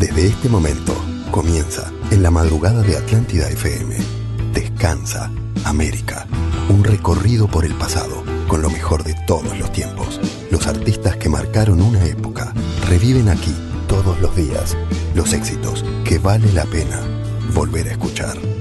Desde este momento comienza en la madrugada de Atlántida FM. Descansa, América. Un recorrido por el pasado con lo mejor de todos los tiempos. Los artistas que marcaron una época reviven aquí todos los días los éxitos que vale la pena volver a escuchar.